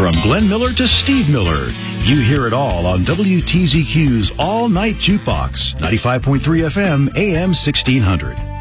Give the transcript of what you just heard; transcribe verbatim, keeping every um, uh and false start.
From Glenn Miller to Steve Miller, you hear it all on W T Z Q's All Night Jukebox, ninety-five point three F M, A M sixteen hundred.